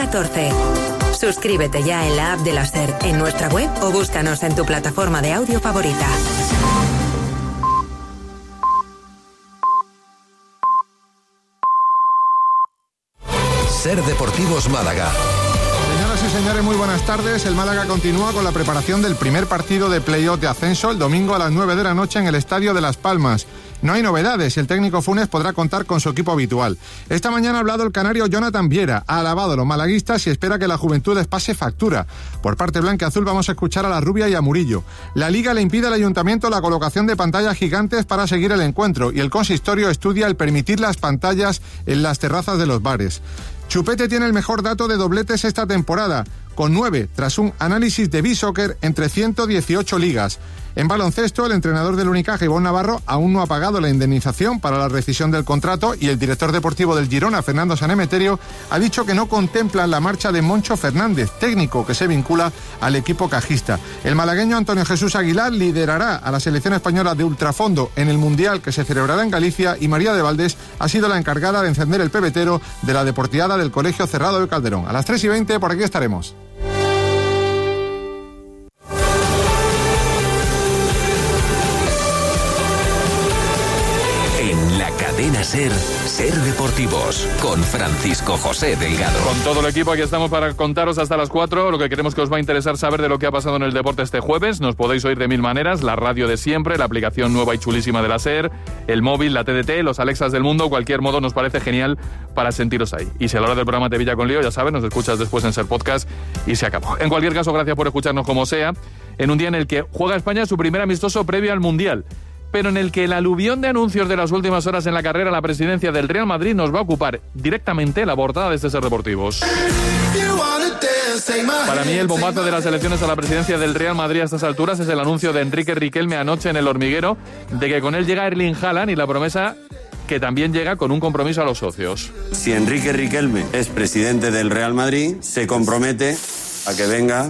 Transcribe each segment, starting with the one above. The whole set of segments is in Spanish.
14. Suscríbete ya en la app de la SER, en nuestra web o búscanos en tu plataforma de audio favorita. SER Deportivos Málaga. Señoras y señores, muy buenas tardes. El Málaga continúa con la preparación del primer partido de play-off de ascenso el domingo a las 9 de la noche en el Estadio de Las Palmas. No hay novedades y el técnico Funes podrá contar con su equipo habitual. Esta mañana ha hablado el canario Jonathan Viera, ha alabado a los malaguistas y espera que la juventud les pase factura. Por parte blanquiazul vamos a escuchar a la Rubia y a Murillo. La Liga le impide al Ayuntamiento la colocación de pantallas gigantes para seguir el encuentro y el consistorio estudia el permitir las pantallas en las terrazas de los bares. Chupete tiene el mejor dato de dobletes esta temporada, con 9, tras un análisis de B-Soccer entre 118 ligas. En baloncesto, el entrenador del Unicaja, Ivonne Navarro, aún no ha pagado la indemnización para la rescisión del contrato y el director deportivo del Girona, Fernando Sanemeterio, ha dicho que no contemplan la marcha de Moncho Fernández, técnico que se vincula al equipo cajista. El malagueño Antonio Jesús Aguilar liderará a la selección española de ultrafondo en el Mundial que se celebrará en Galicia y María de Valdés ha sido la encargada de encender el pebetero de la deportiada del Colegio Cerrado de Calderón. A las 3:20 por aquí estaremos. Cadena SER, SER Deportivos, con Francisco José Delgado. Con todo el equipo aquí estamos para contaros hasta las 4 lo que queremos que os va a interesar saber de lo que ha pasado en el deporte este jueves. Nos podéis oír de mil maneras, la radio de siempre, la aplicación nueva y chulísima de la SER, el móvil, la TDT, los Alexas del mundo, cualquier modo nos parece genial para sentiros ahí. Y si a la hora del programa te pilla con lío, ya sabes, nos escuchas después en SER Podcast y se acabó. En cualquier caso, gracias por escucharnos como sea, en un día en el que juega España su primer amistoso previo al Mundial, pero en el que el aluvión de anuncios de las últimas horas en la carrera a la presidencia del Real Madrid nos va a ocupar directamente la portada de este SER Deportivos. Para mí el bombazo de las elecciones a la presidencia del Real Madrid a estas alturas es el anuncio de Enrique Riquelme anoche en El Hormiguero de que con él llega Erling Haaland y la promesa que también llega con un compromiso a los socios. Si Enrique Riquelme es presidente del Real Madrid, se compromete a que venga...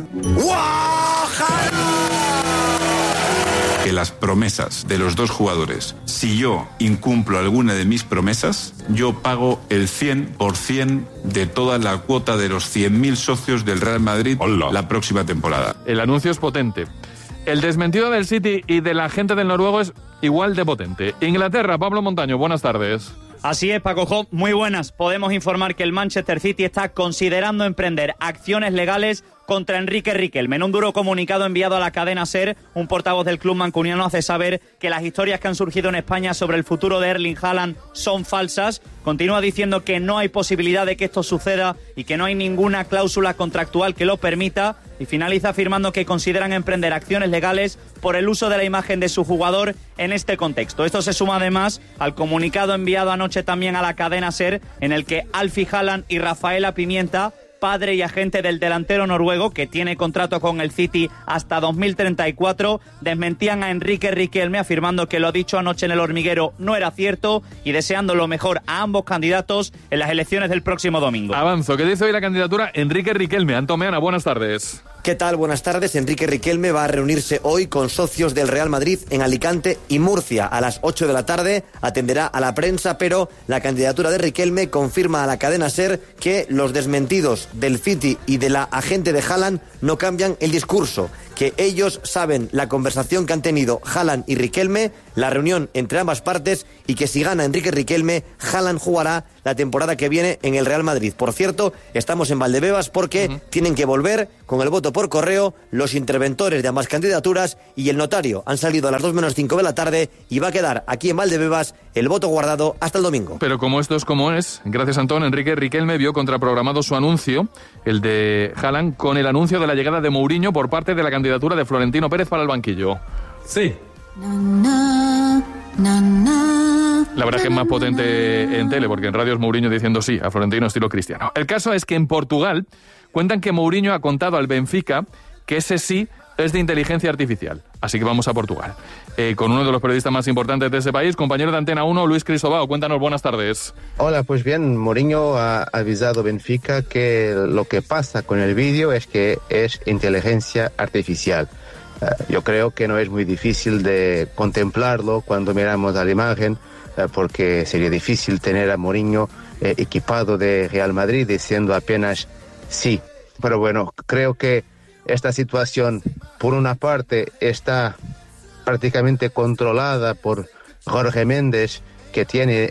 Que las promesas de los dos jugadores, si yo incumplo alguna de mis promesas, yo pago el 100% de toda la cuota de los 100.000 socios del Real Madrid la próxima temporada. El anuncio es potente. El desmentido del City y de la gente del noruego es igual de potente. Inglaterra, Pablo Montaño, buenas tardes. Así es, Paco Jo, muy buenas. Podemos informar que el Manchester City está considerando emprender acciones legales contra Enrique Riquelme. En un duro comunicado enviado a la cadena SER, un portavoz del club mancuniano hace saber que las historias que han surgido en España sobre el futuro de Erling Haaland son falsas. Continúa diciendo que no hay posibilidad de que esto suceda y que no hay ninguna cláusula contractual que lo permita. Y finaliza afirmando que consideran emprender acciones legales por el uso de la imagen de su jugador en este contexto. Esto se suma además al comunicado enviado anoche también a la cadena SER, en el que Alfie Haaland y Rafaela Pimienta, padre y agente del delantero noruego, que tiene contrato con el City hasta 2034, desmentían a Enrique Riquelme, afirmando que lo dicho anoche en El Hormiguero no era cierto y deseando lo mejor a ambos candidatos en las elecciones del próximo domingo. Avanzo, ¿qué dice hoy la candidatura? Enrique Riquelme. Antón Meana, buenas tardes. ¿Qué tal? Buenas tardes. Enrique Riquelme va a reunirse hoy con socios del Real Madrid en Alicante y Murcia. A las 8 de la tarde atenderá a la prensa, pero la candidatura de Riquelme confirma a la cadena SER que los desmentidos del City y de la agente de Haaland no cambian el discurso, que ellos saben la conversación que han tenido Haaland y Riquelme, la reunión entre ambas partes, y que si gana Enrique Riquelme, Haaland jugará la temporada que viene en el Real Madrid. Por cierto, estamos en Valdebebas porque tienen que volver con el voto por correo los interventores de ambas candidaturas y el notario. Han salido a las 2:05 de la tarde y va a quedar aquí en Valdebebas el voto guardado hasta el domingo. Pero como esto es como es, gracias Antón, Enrique Riquelme vio contraprogramado su anuncio, el de Haaland, con el anuncio de la llegada de Mourinho por parte de la candidatura de Florentino Pérez para el banquillo. Sí. La verdad es que es más potente en tele, porque en radio es Mourinho diciendo sí a Florentino estilo Cristiano. El caso es que en Portugal cuentan que Mourinho ha contado al Benfica que ese sí es de inteligencia artificial. Así que vamos a Portugal. Con uno de los periodistas más importantes de ese país, compañero de Antena 1, Luis Cristóbal. Cuéntanos, buenas tardes. Hola, pues bien, Mourinho ha avisado a Benfica que lo que pasa con el vídeo es que es inteligencia artificial. Yo creo que no es muy difícil de contemplarlo cuando miramos a la imagen, porque sería difícil tener a Mourinho equipado de Real Madrid y siendo apenas Sí, pero bueno, creo que esta situación, por una parte, está prácticamente controlada por Jorge Méndez, que tiene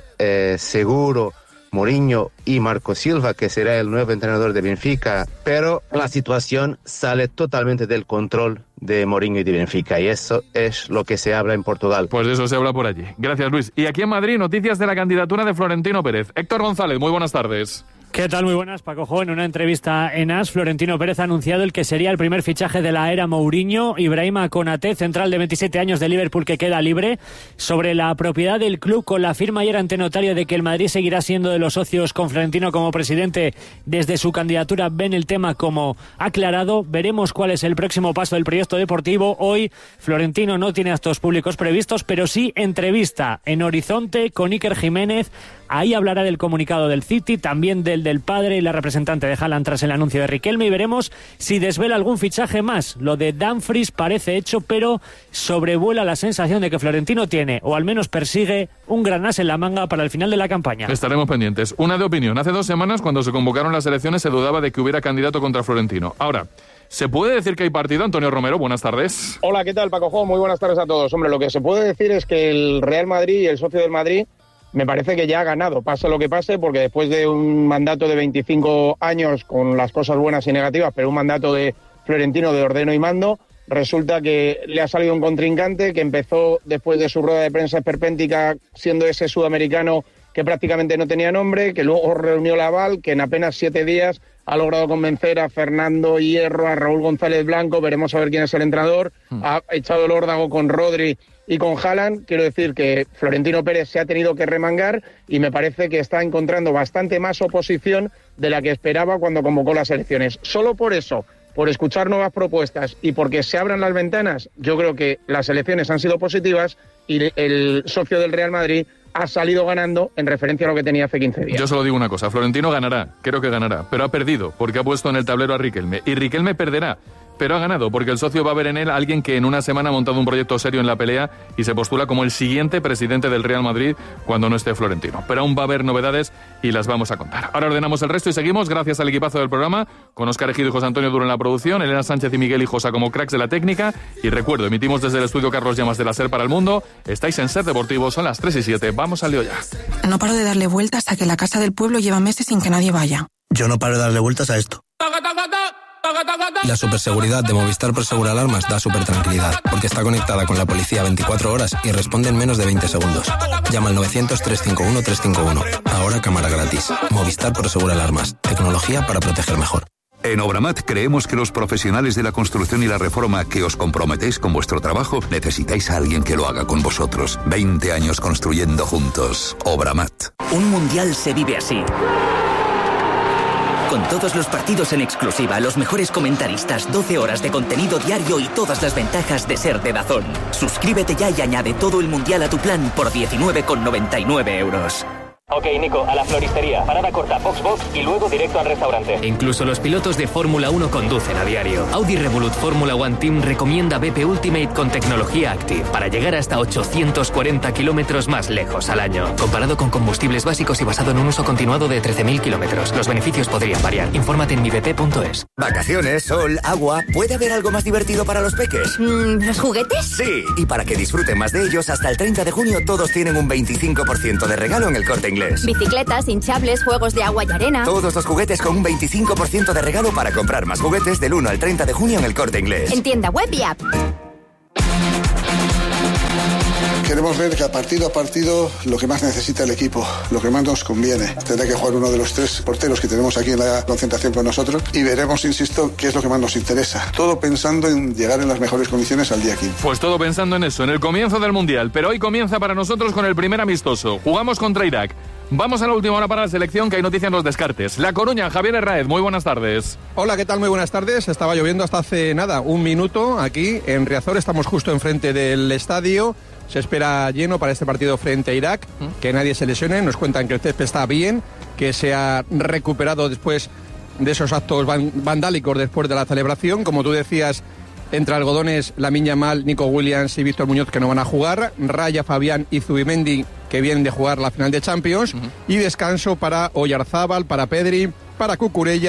seguro Mourinho y Marco Silva, que será el nuevo entrenador de Benfica, pero la situación sale totalmente del control de Mourinho y de Benfica, y eso es lo que se habla en Portugal. Pues de eso se habla por allí. Gracias, Luis. Y aquí en Madrid, noticias de la candidatura de Florentino Pérez. Héctor González, muy buenas tardes. ¿Qué tal? Muy buenas, Paco Jo. En una entrevista en AS, Florentino Pérez ha anunciado el que sería el primer fichaje de la era Mourinho. Ibrahima Konaté, central de 27 años de Liverpool, que queda libre. Sobre la propiedad del club, con la firma ayer ante notario de que el Madrid seguirá siendo de los socios con Florentino como presidente desde su candidatura, ven el tema como aclarado. Veremos cuál es el próximo paso del proyecto deportivo. Hoy Florentino no tiene actos públicos previstos, pero sí entrevista en Horizonte con Iker Jiménez. Ahí hablará del comunicado del City, también del padre y la representante de Haaland tras el anuncio de Riquelme, y veremos si desvela algún fichaje más. Lo de Dumfries parece hecho, pero sobrevuela la sensación de que Florentino tiene, o al menos persigue, un gran as en la manga para el final de la campaña. Estaremos pendientes. Una de opinión. Hace 2 semanas, cuando se convocaron las elecciones, se dudaba de que hubiera candidato contra Florentino. Ahora, ¿se puede decir que hay partido? Antonio Romero, buenas tardes. Hola, ¿qué tal, Paco Jo? Muy buenas tardes a todos. Hombre, lo que se puede decir es que el Real Madrid y el socio del Madrid me parece que ya ha ganado, pase lo que pase, porque después de un mandato de 25 años con las cosas buenas y negativas, pero un mandato de Florentino de ordeno y mando, resulta que le ha salido un contrincante que empezó después de su rueda de prensa esperpéntica siendo ese sudamericano que prácticamente no tenía nombre, que luego reunió la aval, que en apenas 7 días ha logrado convencer a Fernando Hierro, a Raúl González Blanco, veremos a ver quién es el entrenador, ha echado el órdago con Rodri y con Haaland. Quiero decir que Florentino Pérez se ha tenido que remangar y me parece que está encontrando bastante más oposición de la que esperaba cuando convocó las elecciones. Solo por eso, por escuchar nuevas propuestas y porque se abran las ventanas, yo creo que las elecciones han sido positivas y el socio del Real Madrid ha salido ganando en referencia a lo que tenía hace 15 días. Yo solo digo una cosa, Florentino ganará, creo que ganará, pero ha perdido porque ha puesto en el tablero a Riquelme, y Riquelme perderá, pero ha ganado porque el socio va a ver en él a alguien que en una semana ha montado un proyecto serio en la pelea y se postula como el siguiente presidente del Real Madrid cuando no esté Florentino. Pero aún va a haber novedades y las vamos a contar. Ahora ordenamos el resto y seguimos, gracias al equipazo del programa, con Óscar Ejido y José Antonio Duro en la producción, Elena Sánchez y Miguel Hijosa como cracks de la técnica. Y recuerdo, emitimos desde el estudio Carlos Llamas de la SER para el mundo. Estáis en SER Deportivo, son las 3:07. Vamos al lío ya. No paro de darle vueltas a que la casa del pueblo lleva meses sin que nadie vaya. Yo no paro de darle vueltas a esto. La superseguridad de Movistar Prosegur Alarmas da súper tranquilidad, porque está conectada con la policía 24 horas y responde en menos de 20 segundos. Llama al 900-351-351. Ahora cámara gratis. Movistar Prosegur Alarmas. Tecnología para proteger mejor. En Obramat creemos que los profesionales de la construcción y la reforma que os comprometéis con vuestro trabajo necesitáis a alguien que lo haga con vosotros. 20 años construyendo juntos. Obramat. Un mundial se vive así. Con todos los partidos en exclusiva, los mejores comentaristas, 12 horas de contenido diario y todas las ventajas de ser de DAZN. Suscríbete ya y añade todo el mundial a tu plan por 19,99 euros. Ok, Nico, a la floristería, parada corta, box y luego directo al restaurante. Incluso los pilotos de Fórmula 1 conducen a diario. Audi Revolut Fórmula One Team recomienda BP Ultimate con tecnología Active para llegar hasta 840 kilómetros más lejos al año. Comparado con combustibles básicos y basado en un uso continuado de 13.000 kilómetros. Los beneficios podrían variar. Infórmate en mibp.es. Vacaciones, sol, agua. ¿Puede haber algo más divertido para los peques? ¿Los juguetes? Sí, y para que disfruten más de ellos, hasta el 30 de junio todos tienen un 25% de regalo en el Corte Inglés. Bicicletas, hinchables, juegos de agua y arena. Todos los juguetes con un 25% de regalo para comprar más juguetes del 1 al 30 de junio en el Corte Inglés. En tienda web y app. Queremos ver que partido a partido lo que más necesita el equipo, lo que más nos conviene. Tendrá que jugar uno de los 3 porteros que tenemos aquí en la concentración con nosotros y veremos, insisto, qué es lo que más nos interesa. Todo pensando en llegar en las mejores condiciones al día 15. Pues todo pensando en eso, en el comienzo del Mundial. Pero hoy comienza para nosotros con el primer amistoso. Jugamos contra Irak. Vamos a la última hora para la selección, que hay noticias en los descartes. La Coruña, Javier Herráez, muy buenas tardes. Hola, ¿qué tal? Muy buenas tardes. Estaba lloviendo hasta hace nada, un minuto aquí en Riazor. Estamos justo enfrente del estadio. Se espera lleno para este partido frente a Irak, que nadie se lesione. Nos cuentan que el césped está bien, que se ha recuperado después de esos actos vandálicos después de la celebración. Como tú decías, entre algodones, Lamine Yamal, Nico Williams y Víctor Muñoz, que no van a jugar. Raya, Fabián y Zubimendi, que vienen de jugar la final de Champions. Y descanso para Oyarzábal, para Pedri, para Cucurella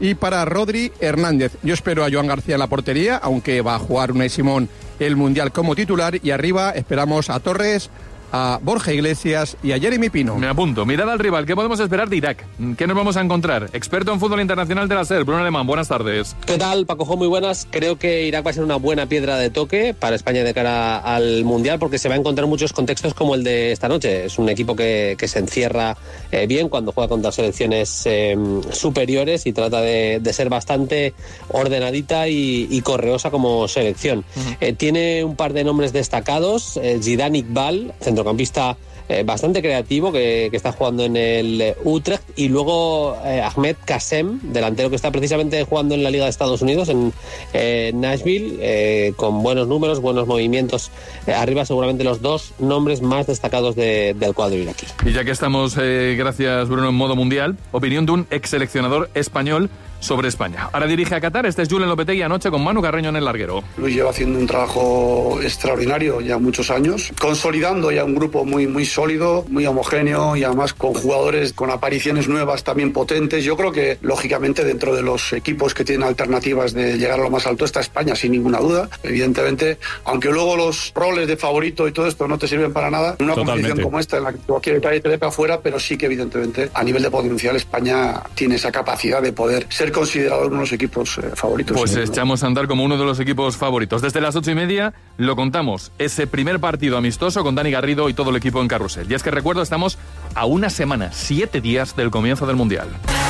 y para Rodri Hernández. Yo espero a Joan García en la portería, aunque va a jugar Unai Simón el Mundial como titular, y arriba esperamos a Torres, a Borja Iglesias y a Jeremy Pino. Me apunto. Mirada al rival. ¿Qué podemos esperar de Irak? ¿Qué nos vamos a encontrar? Experto en fútbol internacional de la SER, Bruno Alemán. Buenas tardes. ¿Qué tal, Paco? Muy buenas. Creo que Irak va a ser una buena piedra de toque para España de cara al Mundial, porque se va a encontrar muchos contextos como el de esta noche. Es un equipo que se encierra bien cuando juega contra selecciones superiores y trata de ser bastante ordenadita y correosa como selección. Tiene un par de nombres destacados. Zidane Iqbal, centrocampista bastante creativo que está jugando en el Utrecht, y luego Ahmed Kassem, delantero que está precisamente jugando en la Liga de Estados Unidos en Nashville, con buenos números, buenos movimientos arriba, seguramente los dos nombres más destacados del cuadro iraquí. Y ya que estamos, gracias Bruno, en modo mundial, opinión de un ex seleccionador español sobre España. Ahora dirige a Qatar. Este es Julen Lopetegui anoche con Manu Carreño en el larguero. Luis lleva haciendo un trabajo extraordinario ya muchos años, consolidando ya un grupo muy sólido, muy homogéneo, y además con jugadores con apariciones nuevas también potentes. Yo creo que lógicamente dentro de los equipos que tienen alternativas de llegar a lo más alto está España, sin ninguna duda. Evidentemente, aunque luego los roles de favorito y todo esto no te sirven para nada en una competición como esta en la que cualquier detalle te dé para afuera, pero sí que evidentemente a nivel de potencial España tiene esa capacidad de poder ser considerado uno de los equipos favoritos. Pues echamos a andar como uno de los equipos favoritos. Desde las 8:30 lo contamos, ese primer partido amistoso con Dani Garrido y todo el equipo en carrusel. Y es que recuerdo, estamos a una semana, 7 días del comienzo del Mundial.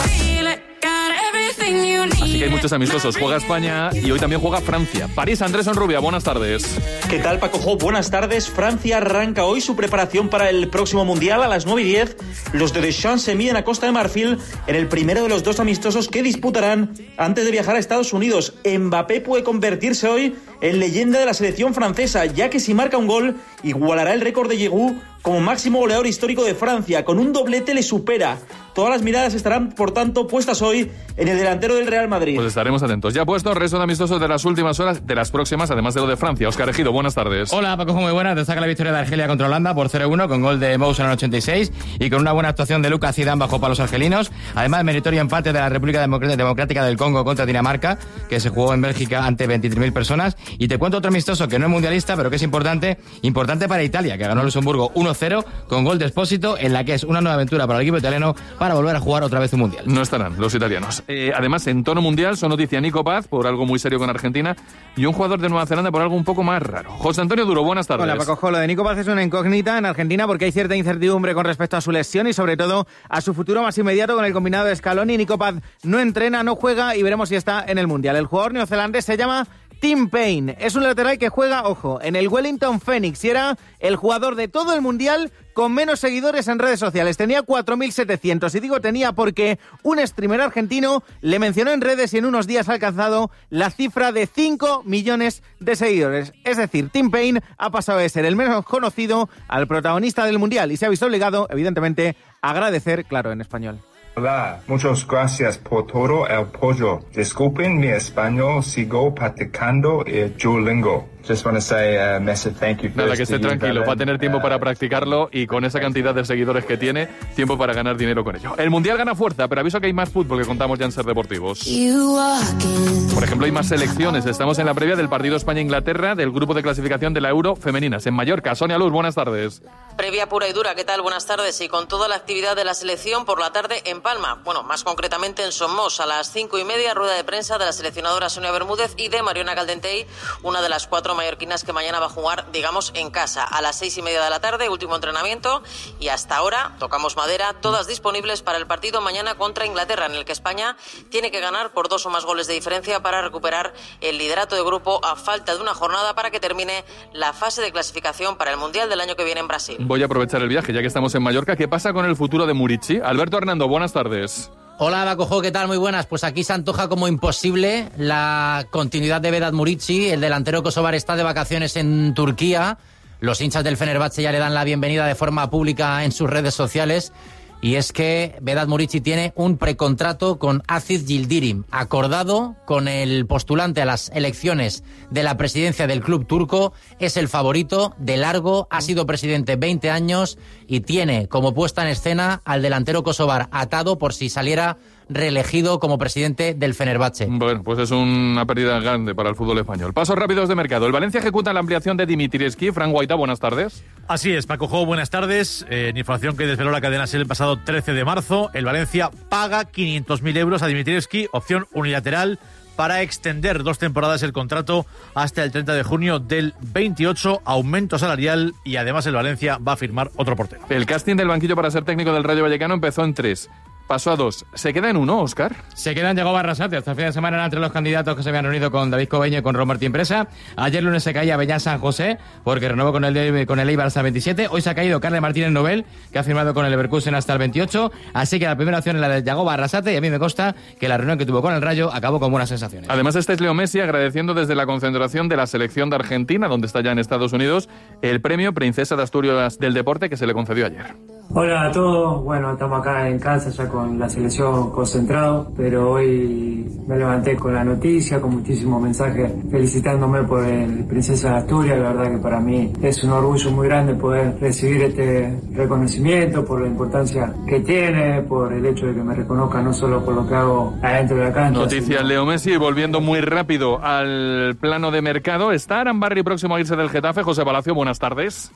Así que hay muchos amistosos. Juega España y hoy también juega Francia. París, Andrés Onrubia, buenas tardes. ¿Qué tal, Paco Jo? Buenas tardes. Francia arranca hoy su preparación para el próximo Mundial. A las 9:10, los de Deschamps se miden a Costa de Marfil en el primero de los dos amistosos que disputarán antes de viajar a Estados Unidos. Mbappé puede convertirse hoy en leyenda de la selección francesa, ya que si marca un gol, igualará el récord de Giroud como máximo goleador histórico de Francia. Con un doblete le supera. Todas las miradas estarán, por tanto, puestas hoy en el delantero del Real Madrid. Pues estaremos atentos. Ya puesto, resto de amistosos de las últimas horas, de las próximas, además de lo de Francia. Óscar Ejido, buenas tardes. Hola, Paco, muy buenas. Destaca la victoria de Argelia contra Holanda por 0-1 con gol de Moussa en el 86 y con una buena actuación de Lucas Zidane bajo palos argelinos. Además, meritorio empate de la República Democrática del Congo contra Dinamarca, que se jugó en Bélgica ante 23.000 personas. Y te cuento otro amistoso que no es mundialista, pero que es importante para Italia, que ganó el Luxemburgo 1-0 con gol de Espósito, en la que es una nueva aventura para el equipo italiano para volver a jugar otra vez un mundial. No estarán los italianos. Además, en tono mundial, son noticia Nico Paz por algo muy serio con Argentina y un jugador de Nueva Zelanda por algo un poco más raro. José Antonio Duro, buenas tardes. Hola, Paco. Lo de Nico Paz es una incógnita en Argentina porque hay cierta incertidumbre con respecto a su lesión y sobre todo a su futuro más inmediato con el combinado de Scaloni. Nico Paz no entrena, no juega y veremos si está en el mundial. El jugador neozelandés se llama Tim Payne. Es un lateral que juega, ojo, en el Wellington Phoenix y era el jugador de todo el mundial con menos seguidores en redes sociales. Tenía 4.700. Y digo tenía porque un streamer argentino le mencionó en redes y en unos días ha alcanzado la cifra de 5 millones de seguidores. Es decir, Tim Payne ha pasado de ser el menos conocido al protagonista del mundial y se ha visto obligado, evidentemente, a agradecer, claro, en español. Hola, muchas gracias por todo el apoyo. Disculpen mi español, sigo practicando el Duolingo. Just want to say a massive thank you. Nada, que esté tranquilo, va a tener tiempo para practicarlo y con esa cantidad de seguidores que tiene, tiempo para ganar dinero con ello. El Mundial gana fuerza, pero aviso que hay más fútbol que contamos ya en Ser Deportivos. Por ejemplo, hay más selecciones. Estamos en la previa del partido España-Inglaterra del grupo de clasificación de la Euro femeninas en Mallorca. Sonia Luz, buenas tardes. Previa pura y dura, ¿qué tal? Buenas tardes. Y con toda la actividad de la selección por la tarde en Palma. Bueno, más concretamente en Somos, a las 5:30, rueda de prensa de la seleccionadora Sonia Bermúdez y de Mariona Caldentey, una de las 4 mallorquinas que mañana va a jugar, digamos, en casa. A las 6:30 de la tarde, último entrenamiento. Y hasta ahora, tocamos madera, todas disponibles para el partido mañana contra Inglaterra, en el que España tiene que ganar por 2 o más goles de diferencia para recuperar el liderato de grupo a falta de una jornada para que termine la fase de clasificación para el Mundial del año que viene en Brasil. Voy a aprovechar el viaje, ya que estamos en Mallorca. ¿Qué pasa con el futuro de Murici? Alberto Hernando, buenas tardes. Hola, Bacojo, ¿qué tal? Muy buenas. Pues aquí se antoja como imposible la continuidad de Vedat Murici. El delantero kosovar está de vacaciones en Turquía. Los hinchas del Fenerbahce ya le dan la bienvenida de forma pública en sus redes sociales. Y es que Vedat Murici tiene un precontrato con Aziz Yildirim, acordado con el postulante a las elecciones de la presidencia del club turco. Es el favorito de largo, ha sido presidente 20 años y tiene como puesta en escena al delantero kosovar atado por si saliera reelegido como presidente del Fenerbahce. Bueno, pues es una pérdida grande para el fútbol español. Pasos rápidos de mercado. El Valencia ejecuta la ampliación de Dimitrievski. Fran Guaita, buenas tardes. Así es, Paco Jo, buenas tardes. En información que desveló la cadena SER el pasado 13 de marzo, el Valencia paga 500.000 euros a Dimitrievski, opción unilateral, para extender 2 temporadas el contrato hasta el 30 de junio del 28, aumento salarial, y además el Valencia va a firmar otro portero. El casting del banquillo para ser técnico del Rayo Vallecano empezó en 3. Pasó a 2. ¿Se queda en 1, Óscar? Se queda en Yago Barrasate. Hasta el fin de semana eran entre los candidatos que se habían reunido con David Cobeño y con Ron Martín Presa. Ayer lunes se caía Bellán San José, porque renovó con el Eibar hasta el 27. Hoy se ha caído Carles Martínez Nobel, que ha firmado con el Leverkusen hasta el 28. Así que la primera opción es la de Yago Barrasate, y a mí me consta que la reunión que tuvo con el Rayo acabó con buenas sensaciones. Además, este es Leo Messi agradeciendo desde la concentración de la selección de Argentina, donde está ya en Estados Unidos, el premio Princesa de Asturias del Deporte que se le concedió ayer. Hola a todos, bueno, estamos acá en casa ya con la selección concentrado, pero hoy me levanté con la noticia, con muchísimos mensajes felicitándome por el Princesa de Asturias. La verdad que para mí es un orgullo muy grande poder recibir este reconocimiento, por la importancia que tiene, por el hecho de que me reconozca no solo por lo que hago adentro de la cancha. Noticias, sino... Leo Messi, volviendo muy rápido al plano de mercado. ¿Está Arambarri próximo a irse del Getafe? José Palacio, buenas tardes.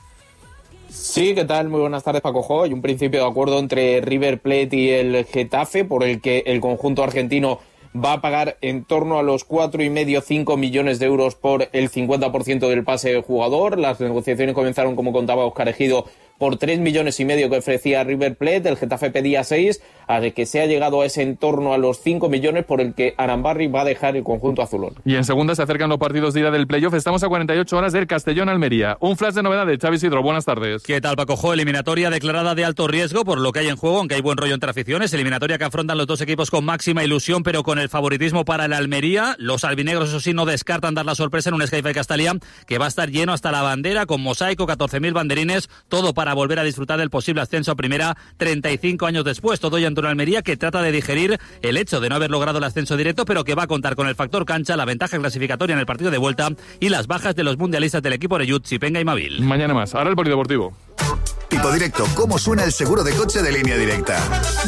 Sí, ¿qué tal? Muy buenas tardes, Paco Jo. Hay un principio de acuerdo entre River Plate y el Getafe, por el que el conjunto argentino va a pagar en torno a los 4,5-5 millones de euros por el 50% del pase del jugador. Las negociaciones comenzaron, como contaba Óscar Ejido, por 3,5 millones que ofrecía River Plate. El Getafe pedía 6, así que se ha llegado a ese en torno a los 5 millones por el que Arambarri va a dejar el conjunto azulón. Y en segunda se acercan los partidos de ida del playoff. Estamos a 48 horas del Castellón-Almería. Un flash de novedades, Xavi Sidro, buenas tardes. ¿Qué tal, Paco Jo? Eliminatoria declarada de alto riesgo por lo que hay en juego, aunque hay buen rollo entre aficiones. Eliminatoria que afrontan los dos equipos con máxima ilusión, pero con el favoritismo para el Almería. Los albinegros, eso sí, no descartan dar la sorpresa en un Sky Castellá que va a estar lleno hasta la bandera, con mosaico, 14.000 banderines, todo para volver a disfrutar del posible ascenso a primera 35 años después. Todo ya en torno a Almería, que trata de digerir el hecho de no haber logrado el ascenso directo, pero que va a contar con el factor cancha, la ventaja clasificatoria en el partido de vuelta y las bajas de los mundialistas del equipo Oreyud, Chipenga y Mavil. Mañana más. Ahora el polideportivo. Tipo Directo, ¿cómo suena el seguro de coche de Línea Directa?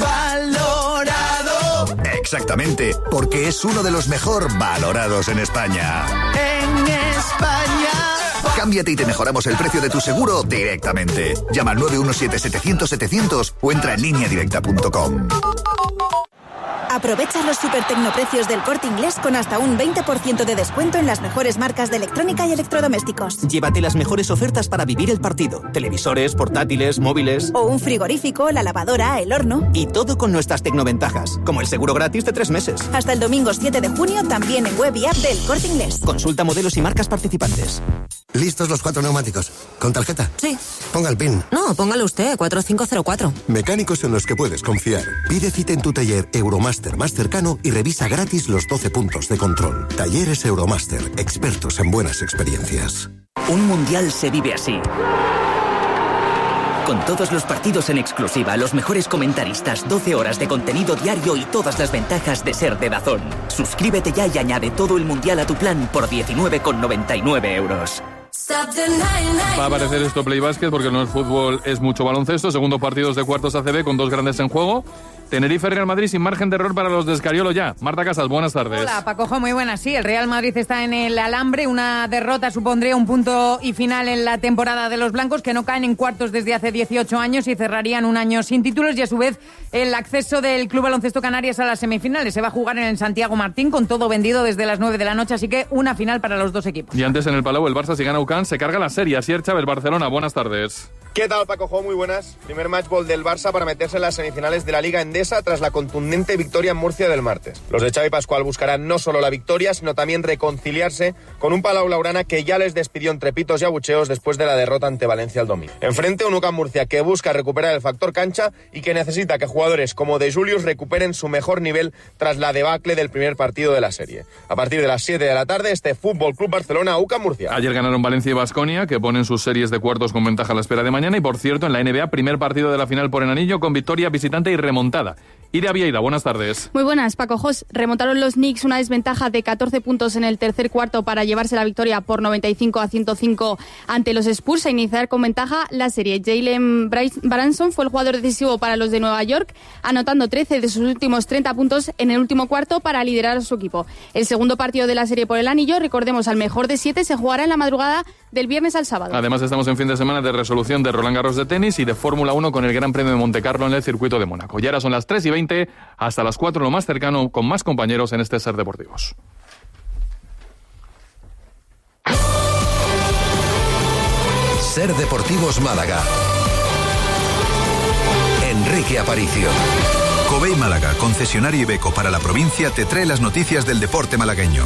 ¡Valorado! Exactamente, porque es uno de los mejor valorados en España. En España. Cámbiate y te mejoramos el precio de tu seguro directamente. Llama al 917-700-700 o entra en lineadirecta.com. Aprovecha los super tecnoprecios del Corte Inglés con hasta un 20% de descuento en las mejores marcas de electrónica y electrodomésticos. Llévate las mejores ofertas para vivir el partido. Televisores, portátiles, móviles... O un frigorífico, la lavadora, el horno... Y todo con nuestras tecnoventajas, como el seguro gratis de 3 meses. Hasta el domingo 7 de junio, también en web y app del Corte Inglés. Consulta modelos y marcas participantes. ¿Listos los 4 neumáticos? ¿Con tarjeta? Sí. Ponga el PIN. No, póngalo usted, 4504. Mecánicos en los que puedes confiar. Pide cita en tu taller Euromaster más cercano y revisa gratis los 12 puntos de control. Talleres Euromaster, expertos en buenas experiencias. Un mundial se vive así. Con todos los partidos en exclusiva, los mejores comentaristas, 12 horas de contenido diario y todas las ventajas de ser de DAZN. Suscríbete ya y añade todo el mundial a tu plan por 19,99 euros. Va a aparecer esto Play Basket porque no es fútbol, es mucho baloncesto. Segundo partidos de cuartos ACB con dos grandes en juego. Tenerife, Real Madrid sin margen de error para los de Escariolo ya. Marta Casas, buenas tardes. Hola, Pacojo, muy buenas. Sí, el Real Madrid está en el alambre. Una derrota supondría un punto y final en la temporada de los blancos, que no caen en cuartos desde hace 18 años y cerrarían un año sin títulos. Y a su vez, el acceso del Club Baloncesto Canarias a las semifinales se va a jugar en el Santiago Martín, con todo vendido desde las 9 de la noche. Así que una final para los dos equipos. Y antes en el Palau, el Barça, si gana UCAN, se carga la serie. Asier Chávez, Barcelona, buenas tardes. ¿Qué tal, Pacojo? Muy buenas. Primer matchball del Barça para meterse en las semifinales de la Liga Endesa tras la contundente victoria en Murcia del martes. Los de Xavi Pascual buscarán no solo la victoria, sino también reconciliarse con un Palau Blaugrana que ya les despidió entre pitos y abucheos después de la derrota ante Valencia el domingo. Enfrente, un UCAM Murcia que busca recuperar el factor cancha y que necesita que jugadores como De Julius recuperen su mejor nivel tras la debacle del primer partido de la serie. A partir de las 7 de la tarde, este Fútbol Club Barcelona, UCAM Murcia. Ayer ganaron Valencia y Baskonia, que ponen sus series de cuartos con ventaja a la espera de mañana. mañana. Y por cierto, en la NBA, primer partido de la final por el anillo con victoria visitante y remontada. Iria Vieira, buenas tardes. Muy buenas, Paco Jos. Remontaron los Knicks una desventaja de 14 puntos en el tercer cuarto para llevarse la victoria por 95-105 ante los Spurs a iniciar con ventaja la serie. Jalen Branson fue el jugador decisivo para los de Nueva York, anotando 13 de sus últimos 30 puntos en el último cuarto para liderar a su equipo. El segundo partido de la serie por el anillo, recordemos, al mejor de 7, se jugará en la madrugada del viernes al sábado. Además, estamos en fin de semana de resolución de Roland Garros de tenis y de Fórmula 1 con el Gran Premio de Montecarlo en el circuito de Mónaco. Y ahora son las 3:20, hasta las 4 lo más cercano, con más compañeros en este Ser Deportivos. Ser Deportivos Málaga. Enrique Aparicio. Covey Málaga, concesionario Iveco para la provincia, te trae las noticias del deporte malagueño.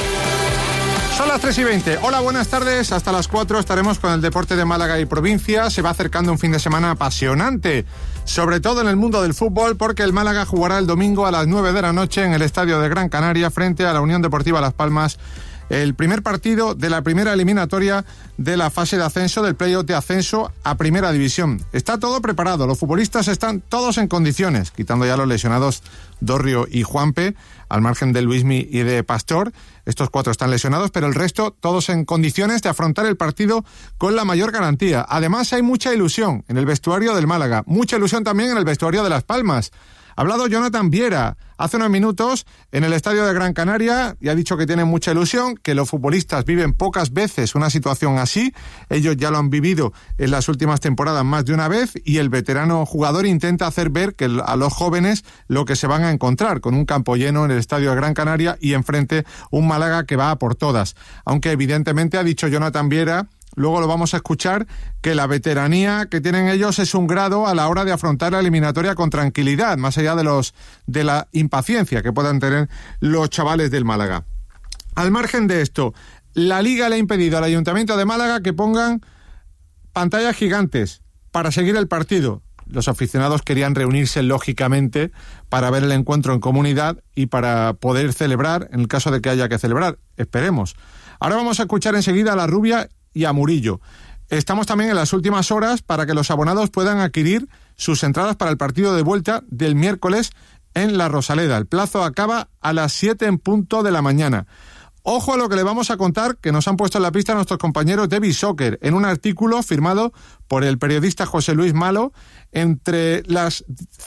Son las 3:20. Hola, buenas tardes. Hasta las 4 estaremos con el deporte de Málaga y provincia. Se va acercando un fin de semana apasionante, sobre todo en el mundo del fútbol, porque el Málaga jugará el domingo a las 9 de la noche en el estadio de Gran Canaria frente a la Unión Deportiva Las Palmas. El primer partido de la primera eliminatoria de la fase de ascenso, del play-off de ascenso a Primera División. Está todo preparado, los futbolistas están todos en condiciones, quitando ya los lesionados Dorrio y Juanpe, al margen de Luismi y de Pastor. Estos 4 están lesionados, pero el resto todos en condiciones de afrontar el partido con la mayor garantía. Además, hay mucha ilusión en el vestuario del Málaga, mucha ilusión también en el vestuario de Las Palmas. Ha hablado Jonathan Viera hace unos minutos en el estadio de Gran Canaria y ha dicho que tienen mucha ilusión, que los futbolistas viven pocas veces una situación así. Ellos ya lo han vivido en las últimas temporadas más de una vez y el veterano jugador intenta hacer ver que a los jóvenes lo que se van a encontrar con un campo lleno en el estadio de Gran Canaria y enfrente un Málaga que va a por todas. Aunque evidentemente ha dicho Jonathan Viera, luego lo vamos a escuchar, que la veteranía que tienen ellos es un grado a la hora de afrontar la eliminatoria con tranquilidad, más allá de la impaciencia que puedan tener los chavales del Málaga. Al margen de esto, la Liga le ha impedido al Ayuntamiento de Málaga que pongan pantallas gigantes para seguir el partido. Los aficionados querían reunirse, lógicamente, para ver el encuentro en comunidad y para poder celebrar, en el caso de que haya que celebrar. Esperemos. Ahora vamos a escuchar enseguida a La Rubia y a Murillo. Estamos también en las últimas horas para que los abonados puedan adquirir sus entradas para el partido de vuelta del miércoles en La Rosaleda. El plazo acaba a las 7 en punto de la mañana. Ojo a lo que le vamos a contar, que nos han puesto en la pista nuestros compañeros de Bisoccer, en un artículo firmado por el periodista José Luis Malo. Entre las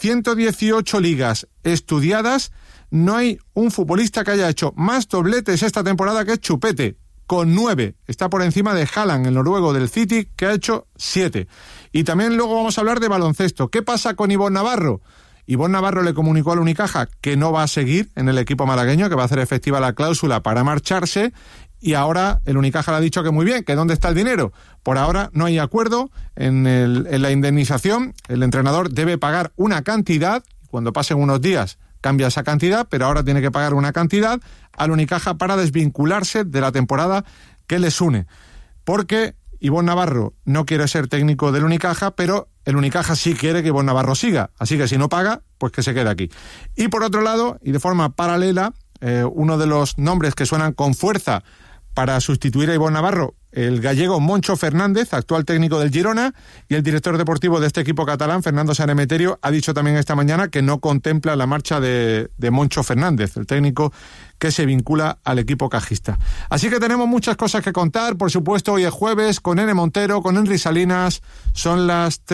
118 ligas estudiadas, no hay un futbolista que haya hecho más dobletes esta temporada que Chupete, con 9. Está por encima de Haaland, el noruego del City, que ha hecho 7. Y también luego vamos a hablar de baloncesto. ¿Qué pasa con Ivonne Navarro? Ivonne Navarro le comunicó al Unicaja que no va a seguir en el equipo malagueño, que va a hacer efectiva la cláusula para marcharse, y ahora el Unicaja le ha dicho que muy bien, que ¿dónde está el dinero? Por ahora no hay acuerdo en la indemnización. El entrenador debe pagar una cantidad, cuando pasen unos días cambia esa cantidad, pero ahora tiene que pagar una cantidad al Unicaja para desvincularse de la temporada que les une. Porque Ivonne Navarro no quiere ser técnico del Unicaja, pero el Unicaja sí quiere que Ivonne Navarro siga. Así que si no paga, pues que se quede aquí. Y por otro lado, y de forma paralela, uno de los nombres que suenan con fuerza para sustituir a Ivonne Navarro, el gallego Moncho Fernández, actual técnico del Girona, y el director deportivo de este equipo catalán, Fernando Sanemeterio, ha dicho también esta mañana que no contempla la marcha de Moncho Fernández, el técnico que se vincula al equipo cajista. Así que tenemos muchas cosas que contar. Por supuesto, hoy es jueves, con N. Montero, con Henry Salinas. Son las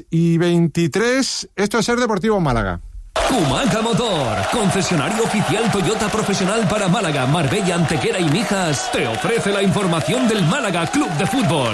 3:23. Esto es Ser Deportivo Málaga. Humaca Motor, concesionario oficial Toyota profesional para Málaga, Marbella, Antequera y Mijas, te ofrece la información del Málaga Club de Fútbol.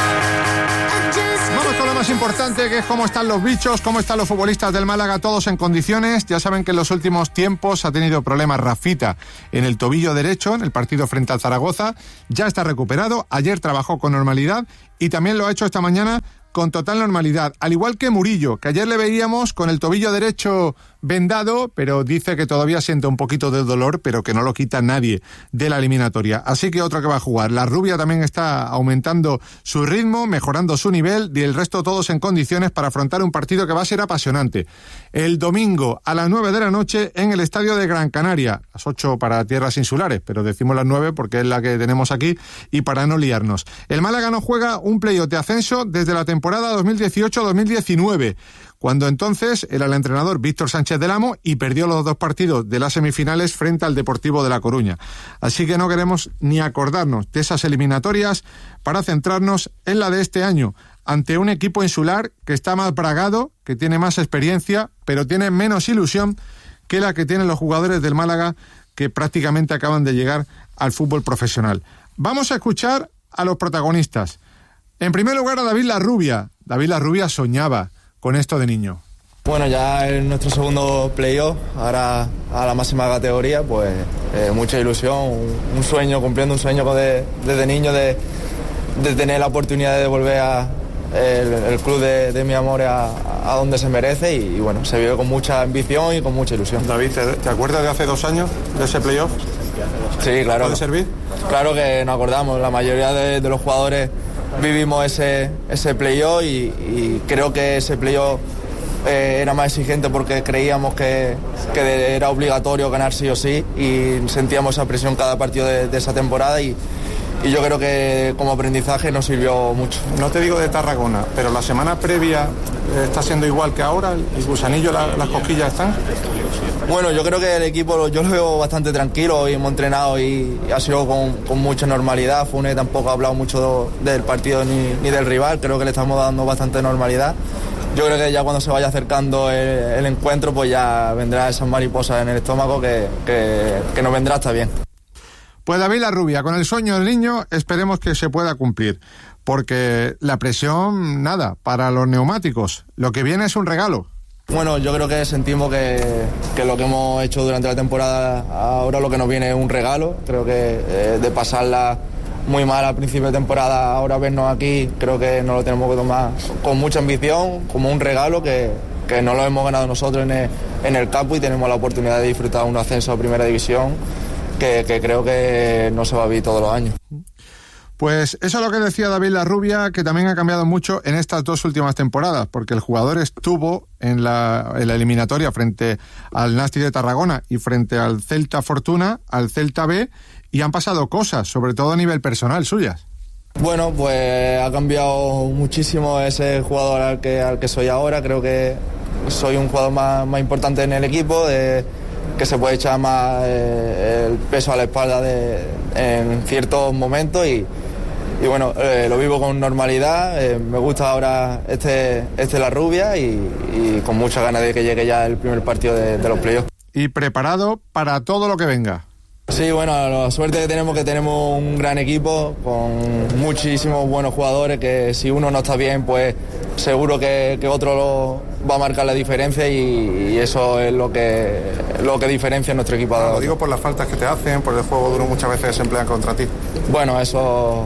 Vamos con lo más importante, que es cómo están los bichos, cómo están los futbolistas del Málaga, todos en condiciones. Ya saben que en los últimos tiempos ha tenido problemas Rafita en el tobillo derecho, en el partido frente al Zaragoza. Ya está recuperado, ayer trabajó con normalidad y también lo ha hecho esta mañana con total normalidad, al igual que Murillo, que ayer le veíamos con el tobillo derecho vendado, pero dice que todavía siente un poquito de dolor, pero que no lo quita nadie de la eliminatoria. Así que otro que va a jugar. La rubia también está aumentando su ritmo, mejorando su nivel, y el resto todos en condiciones para afrontar un partido que va a ser apasionante. El domingo a las 9 de la noche en el estadio de Gran Canaria. Las 8 para tierras insulares, pero decimos las 9 porque es la que tenemos aquí y para no liarnos. El Málaga no juega un playoff de ascenso desde la temporada 2018-2019. Cuando entonces era el entrenador Víctor Sánchez del Amo y perdió los 2 partidos de las semifinales frente al Deportivo de La Coruña. Así que no queremos ni acordarnos de esas eliminatorias para centrarnos en la de este año, ante un equipo insular que está más bragado, que tiene más experiencia, pero tiene menos ilusión que la que tienen los jugadores del Málaga, que prácticamente acaban de llegar al fútbol profesional. Vamos a escuchar a los protagonistas. En primer lugar, a David Larrubia. David Larrubia soñaba con esto de niño. Bueno, ya en nuestro segundo playoff, ahora a la máxima categoría, pues mucha ilusión, un sueño, cumpliendo un sueño desde niño de tener la oportunidad de volver a el club de mi amor a donde se merece y bueno, se vive con mucha ambición y con mucha ilusión. David, ¿te acuerdas de hace 2 años, de ese playoff? Sí, claro. ¿Puede servir? Claro que nos acordamos, la mayoría de los jugadores vivimos ese playoff y creo que ese playoff era más exigente porque creíamos que era obligatorio ganar sí o sí y sentíamos esa presión cada partido de esa temporada y yo creo que como aprendizaje nos sirvió mucho. No te digo de Tarragona, pero la semana previa está siendo igual que ahora, el gusanillo, las cosquillas están. Bueno, yo creo que el equipo yo lo veo bastante tranquilo, hoy hemos entrenado y ha sido con mucha normalidad. Fune tampoco ha hablado mucho del partido ni del rival, creo que le estamos dando bastante normalidad. Yo creo que ya cuando se vaya acercando el encuentro, pues ya vendrá esas mariposas en el estómago que nos vendrá hasta bien. Pues David Larrubia, con el sueño del niño, esperemos que se pueda cumplir, porque la presión, nada, para los neumáticos, lo que viene es un regalo. Bueno, yo creo que sentimos que lo que hemos hecho durante la temporada, ahora lo que nos viene es un regalo, creo que de pasarla muy mal al principio de temporada, ahora vernos aquí, creo que nos lo tenemos que tomar con mucha ambición, como un regalo que no lo hemos ganado nosotros en el campo y tenemos la oportunidad de disfrutar un ascenso a Primera División que creo que no se va a vivir todos los años. Pues eso es lo que decía David Larrubia, que también ha cambiado mucho en estas 2 últimas temporadas, porque el jugador estuvo en la eliminatoria frente al Nasti de Tarragona y frente al Celta Fortuna, al Celta B, y han pasado cosas, sobre todo a nivel personal, suyas. Bueno, pues ha cambiado muchísimo ese jugador al que soy ahora. Creo que soy un jugador más importante en el equipo, que se puede echar más el peso a la espalda en ciertos momentos y bueno, lo vivo con normalidad. Me gusta ahora Larrubia y con muchas ganas de que llegue ya el primer partido de los playoffs. Y preparado para todo lo que venga. Sí, bueno, la suerte que tenemos un gran equipo con muchísimos buenos jugadores que si uno no está bien, pues seguro que otro va a marcar la diferencia y eso es lo que diferencia a nuestro equipo. Lo digo por las faltas que te hacen, por el juego duro muchas veces se emplean contra ti. Bueno, eso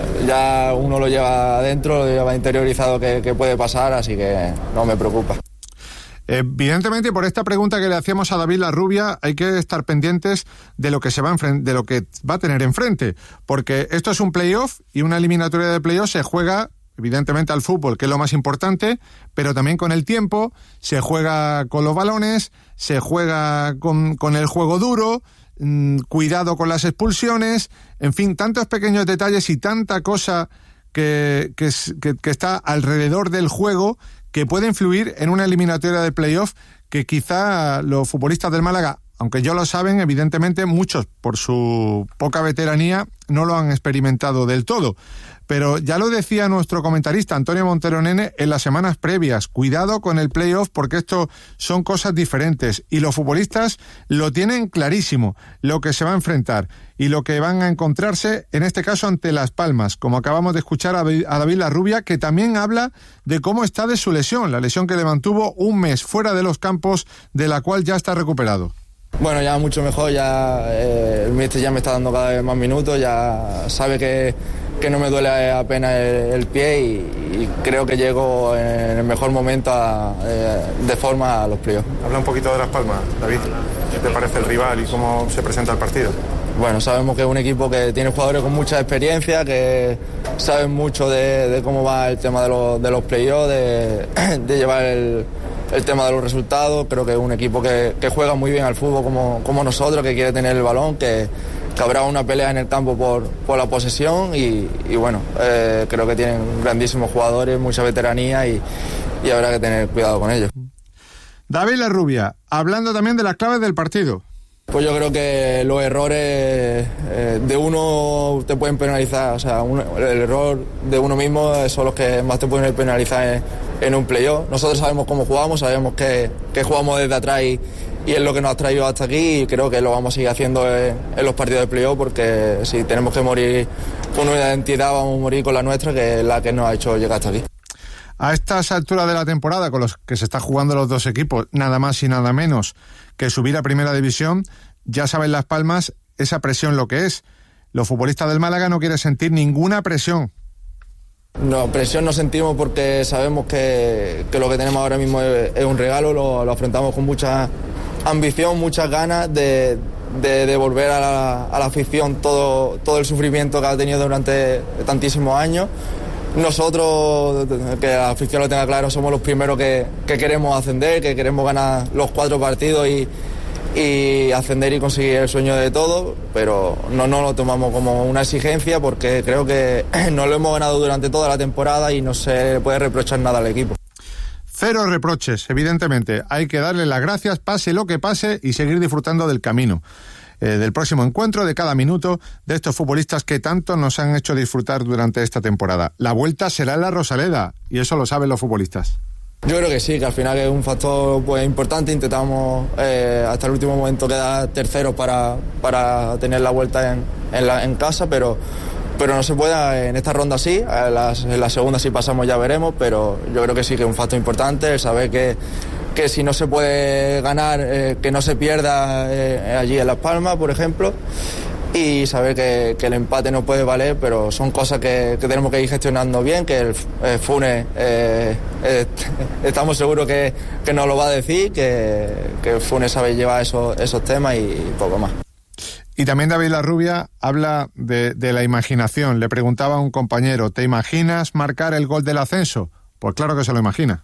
ya uno lo lleva adentro, lo lleva interiorizado que puede pasar, así que no me preocupa. Evidentemente, por esta pregunta que le hacíamos a David Larrubia, hay que estar pendientes de lo que de lo que va a tener enfrente, porque esto es un playoff y una eliminatoria de playoff se juega evidentemente al fútbol, que es lo más importante, pero también con el tiempo, se juega con los balones, se juega con el juego duro, cuidado con las expulsiones, en fin, tantos pequeños detalles y tanta cosa que está alrededor del juego que puede influir en una eliminatoria de playoff que quizá los futbolistas del Málaga, aunque ya lo saben, evidentemente muchos por su poca veteranía no lo han experimentado del todo. Pero ya lo decía nuestro comentarista Antonio Montero Nene en las semanas previas, cuidado con el playoff porque esto son cosas diferentes y los futbolistas lo tienen clarísimo, lo que se va a enfrentar y lo que van a encontrarse, en este caso ante Las Palmas, como acabamos de escuchar a David Larrubia, que también habla de cómo está de su lesión, la lesión que le mantuvo un mes fuera de los campos, de la cual ya está recuperado. Bueno, ya mucho mejor, ya el míster ya me está dando cada vez más minutos, ya sabe que no me duele apenas el pie y creo que llego en el mejor momento de forma a los playoffs. Habla un poquito de Las Palmas, David. ¿Qué te parece el rival y cómo se presenta el partido? Bueno, sabemos que es un equipo que tiene jugadores con mucha experiencia, que saben mucho de cómo va el tema de los playoffs, de llevar el tema de los resultados. Creo que es un equipo que juega muy bien al fútbol como nosotros, que quiere tener el balón, que habrá una pelea en el campo por la posesión y bueno, creo que tienen grandísimos jugadores, mucha veteranía y habrá que tener cuidado con ellos. David Larrubia, hablando también de las claves del partido. Pues yo creo que los errores de uno te pueden penalizar, o sea, el error de uno mismo son los que más te pueden penalizar en un playoff. Nosotros sabemos cómo jugamos, sabemos que jugamos desde atrás y es lo que nos ha traído hasta aquí y creo que lo vamos a seguir haciendo en los partidos de playoff, porque si tenemos que morir con una identidad, vamos a morir con la nuestra, que es la que nos ha hecho llegar hasta aquí. A estas alturas de la temporada, con los que se está jugando los dos equipos, nada más y nada menos que subir a Primera División, ya saben Las Palmas esa presión lo que es. Los futbolistas del Málaga no quieren sentir ninguna presión. No, presión no sentimos porque sabemos que lo que tenemos ahora mismo es un regalo, lo afrontamos con mucha ambición, muchas ganas de devolver a la afición todo el sufrimiento que ha tenido durante tantísimos años. Nosotros, que la afición lo tenga claro, somos los primeros que queremos ascender, que queremos ganar los 4 partidos y ascender y conseguir el sueño de todos, pero no lo tomamos como una exigencia porque creo que no lo hemos ganado durante toda la temporada y no se puede reprochar nada al equipo. 0 reproches, evidentemente. Hay que darle las gracias, pase lo que pase, y seguir disfrutando del camino. Del próximo encuentro, de cada minuto, de estos futbolistas que tanto nos han hecho disfrutar durante esta temporada. La vuelta será en la Rosaleda, y eso lo saben los futbolistas. Yo creo que sí, que al final es un factor pues importante. Intentamos hasta el último momento quedar terceros para tener la vuelta en casa, pero no se puede en esta ronda sí. En la segunda si pasamos ya veremos, pero yo creo que sí que es un factor importante el saber que si no se puede ganar, que no se pierda allí en Las Palmas, por ejemplo, y saber que el empate no puede valer, pero son cosas que tenemos que ir gestionando bien, que el Funes estamos seguros que nos lo va a decir, que el Funes sabe llevar esos temas y poco más. Y también David Larrubia habla de la imaginación. Le preguntaba a un compañero, ¿te imaginas marcar el gol del ascenso? Pues claro que se lo imagina.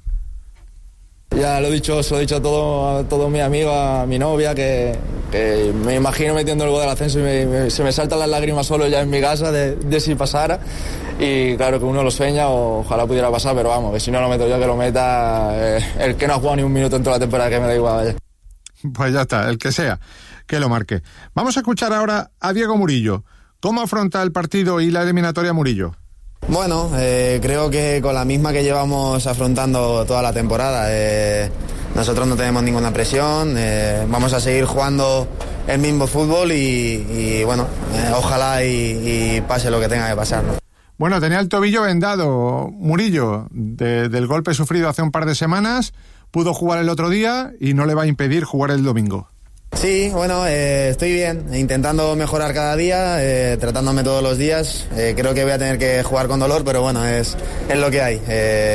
Ya lo he dicho a todos mis amigos, a mi novia, que me imagino metiendo el gol del ascenso y se me saltan las lágrimas solo ya en mi casa de si pasara. Y claro que uno lo sueña, ojalá pudiera pasar, pero vamos, que si no lo meto yo, que lo meta el que no ha jugado ni un minuto en toda la temporada, que me da igual, vaya. Pues ya está, el que sea, que lo marque. Vamos a escuchar ahora a Diego Murillo. ¿Cómo afronta el partido y la eliminatoria Murillo? Bueno, creo que con la misma que llevamos afrontando toda la temporada. Nosotros no tenemos ninguna presión, vamos a seguir jugando el mismo fútbol y bueno, ojalá y pase lo que tenga que pasar, ¿no? Bueno, tenía el tobillo vendado, Murillo, del golpe sufrido hace un par de semanas. Pudo jugar el otro día y no le va a impedir jugar el domingo. Sí, bueno, estoy bien, intentando mejorar cada día, tratándome todos los días. Creo que voy a tener que jugar con dolor, pero bueno, es lo que hay.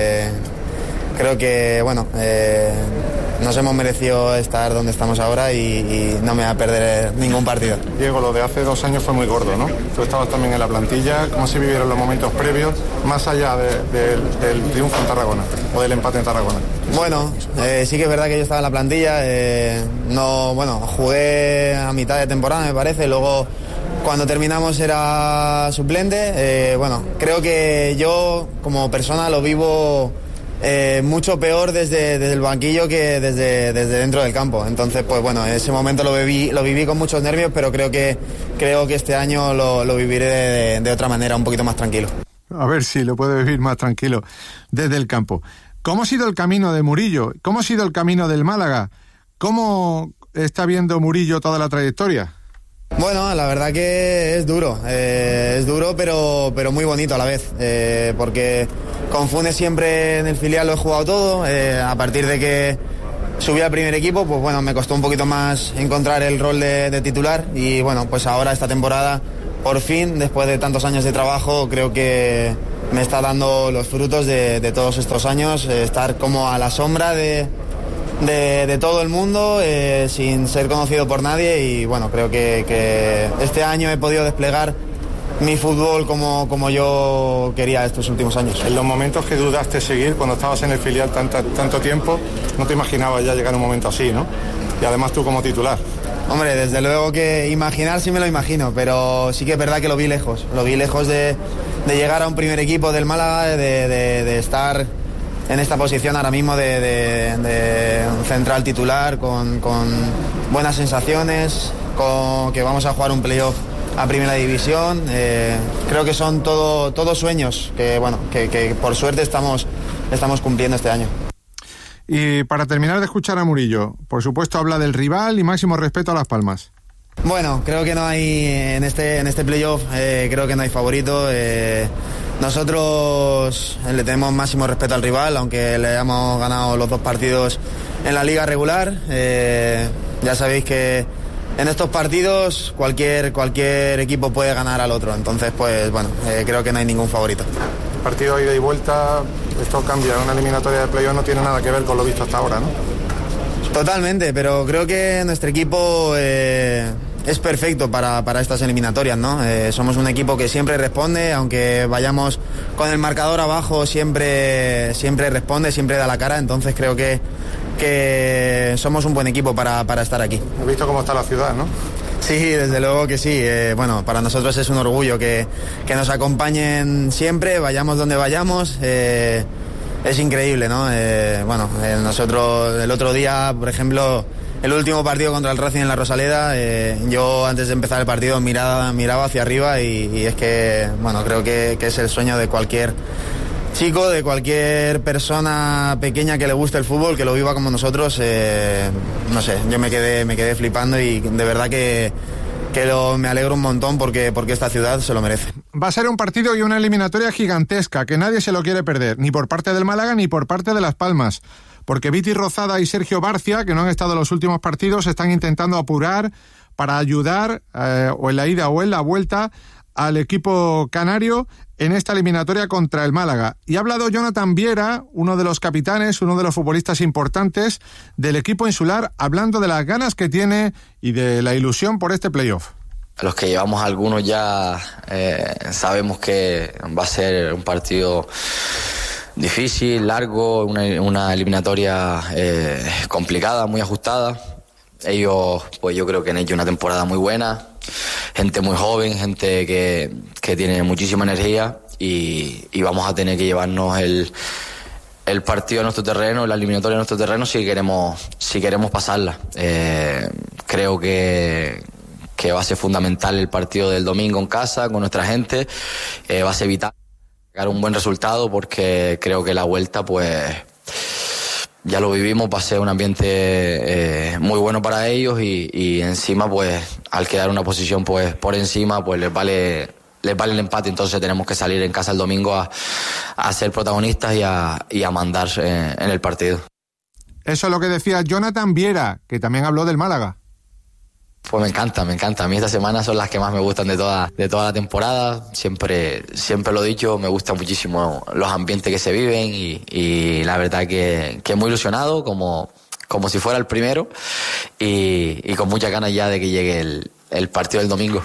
Creo que, bueno, nos hemos merecido estar donde estamos ahora y no me voy a perder ningún partido. Diego, lo de hace 2 años fue muy gordo, ¿no? Tú estabas también en la plantilla. ¿Cómo se vivieron los momentos previos, más allá del triunfo en Tarragona o del empate en Tarragona? Bueno, sí que es verdad que yo estaba en la plantilla. Jugué a mitad de temporada, me parece. Luego, cuando terminamos, era suplente. Creo que yo, como persona, lo vivo mucho peor desde el banquillo que desde dentro del campo. Entonces, pues bueno, ese momento lo viví con muchos nervios, pero creo que este año lo viviré de otra manera, un poquito más tranquilo. A ver si lo puede vivir más tranquilo desde el campo. ¿Cómo ha sido el camino de Murillo? ¿Cómo ha sido el camino del Málaga? ¿Cómo está viendo Murillo toda la trayectoria? Bueno, la verdad que es duro pero muy bonito a la vez, porque con Funes siempre en el filial lo he jugado todo. A partir de que subí al primer equipo, pues bueno, me costó un poquito más encontrar el rol de titular y bueno, pues ahora esta temporada por fin, después de tantos años de trabajo, creo que me está dando los frutos de todos estos años, estar como a la sombra de todo el mundo, sin ser conocido por nadie, y bueno, creo que este año he podido desplegar mi fútbol como yo quería estos últimos años. En los momentos que dudaste seguir, cuando estabas en el filial tanto tiempo, no te imaginabas ya llegar a un momento así, ¿no? Y además tú como titular. Hombre, desde luego que imaginar sí me lo imagino, pero sí que es verdad que lo vi lejos de llegar a un primer equipo del Málaga, de estar en esta posición ahora mismo de un central titular con buenas sensaciones, con que vamos a jugar un playoff a Primera División. Creo que son todos sueños que por suerte estamos cumpliendo este año. Y para terminar de escuchar a Murillo, por supuesto habla del rival y máximo respeto a Las Palmas. Bueno, creo que no hay en este playoff, creo que no hay favorito. Nosotros le tenemos máximo respeto al rival, aunque le hayamos ganado los 2 partidos en la liga regular. Ya sabéis que en estos partidos cualquier equipo puede ganar al otro, entonces pues bueno, creo que no hay ningún favorito. El partido de ida y vuelta, esto cambia, una eliminatoria de playoff no tiene nada que ver con lo visto hasta ahora, ¿no? Totalmente, pero creo que nuestro equipo es perfecto para estas eliminatorias, ¿no? Somos un equipo que siempre responde, aunque vayamos con el marcador abajo, siempre responde, siempre da la cara, entonces creo que somos un buen equipo para estar aquí. Has visto cómo está la ciudad, ¿no? Sí, desde luego que sí. Bueno, para nosotros es un orgullo que nos acompañen siempre, vayamos donde vayamos. Es increíble, ¿no? Nosotros el otro día, por ejemplo, el último partido contra el Racing en la Rosaleda, yo antes de empezar el partido miraba hacia arriba y es que, bueno, creo que es el sueño de cualquier chico, de cualquier persona pequeña que le guste el fútbol, que lo viva como nosotros. No sé, yo me quedé flipando y de verdad que me alegro un montón porque esta ciudad se lo merece. Va a ser un partido y una eliminatoria gigantesca que nadie se lo quiere perder, ni por parte del Málaga ni por parte de Las Palmas, porque Viti Rozada y Sergio Barcia, que no han estado en los últimos partidos, están intentando apurar para ayudar o en la ida o en la vuelta al equipo canario en esta eliminatoria contra el Málaga. Y ha hablado Jonathan Viera, uno de los capitanes, uno de los futbolistas importantes del equipo insular, hablando de las ganas que tiene y de la ilusión por este playoff. Los que llevamos algunos ya sabemos que va a ser un partido difícil, largo, una eliminatoria complicada, muy ajustada. Ellos, pues yo creo que han hecho una temporada muy buena, gente muy joven, gente que tiene muchísima energía y vamos a tener que llevarnos el partido a nuestro terreno, la eliminatoria a nuestro terreno si queremos pasarla. Creo que va a ser fundamental el partido del domingo en casa con nuestra gente, va a ser vital sacar un buen resultado porque creo que la vuelta pues ya lo vivimos, va a ser un ambiente muy bueno para ellos y encima pues al quedar una posición pues por encima pues les vale el empate, entonces tenemos que salir en casa el domingo a ser protagonistas y a mandar en el partido. Eso es lo que decía Jonathan Viera, que también habló del Málaga. Pues me encanta. A mí estas semanas son las que más me gustan de toda la temporada. Siempre lo he dicho, me gustan muchísimo los ambientes que se viven y la verdad que muy ilusionado, como si fuera el primero y con muchas ganas ya de que llegue el partido del domingo.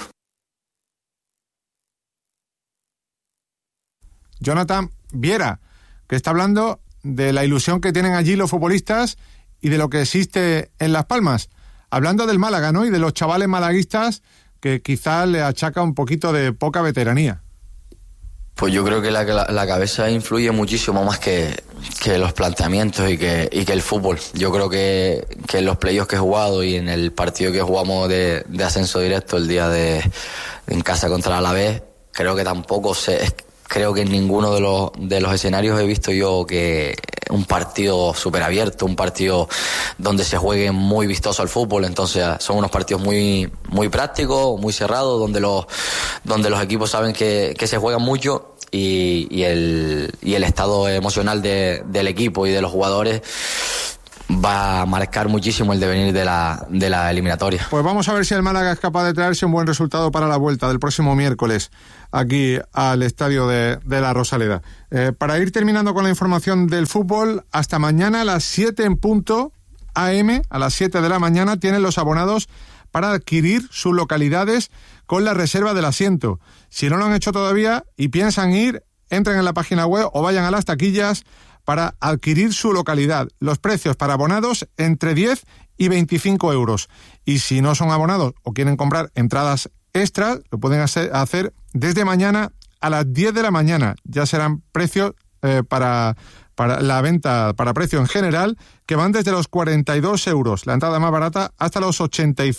Jonathan Viera, que está hablando de la ilusión que tienen allí los futbolistas y de lo que existe en Las Palmas. Hablando del Málaga, ¿no? Y de los chavales malaguistas que quizás le achaca un poquito de poca veteranía. Pues yo creo que la cabeza influye muchísimo más que los planteamientos y que el fútbol. Yo creo que en los playoffs que he jugado y en el partido que jugamos de ascenso directo el día en casa contra el Alavés, creo que tampoco creo que en ninguno de los escenarios he visto yo que un partido súper abierto, un partido donde se juegue muy vistoso al fútbol. Entonces son unos partidos muy, muy prácticos, muy cerrados, donde los equipos saben que se juegan mucho y el estado emocional del equipo y de los jugadores va a marcar muchísimo el devenir de la eliminatoria. Pues vamos a ver si el Málaga es capaz de traerse un buen resultado para la vuelta del próximo miércoles aquí al estadio de la Rosaleda. Para ir terminando con la información del fútbol, hasta mañana a las 7 en punto AM, a las 7 de la mañana, tienen los abonados para adquirir sus localidades con la reserva del asiento. Si no lo han hecho todavía y piensan ir, entren en la página web o vayan a las taquillas para adquirir su localidad. Los precios para abonados entre 10 y 25 euros. Y si no son abonados o quieren comprar entradas extras, lo pueden hacer desde mañana a las 10 de la mañana. Ya serán precios para la venta, para precio en general, que van desde los 42 euros, la entrada más barata, hasta los 85